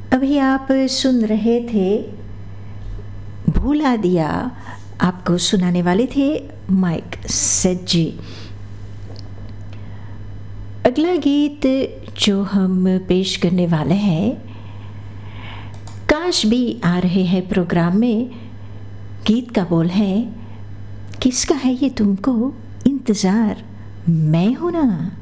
अभी आप सुन रहे थे भूला दिया, आपको सुनाने वाले थे माइक सेठ जी। अगला गीत जो हम पेश करने वाले हैं, काश भी आ रहे हैं प्रोग्राम में। गीत का बोल है, किसका है ये तुमको इंतज़ार, मैं हूं ना।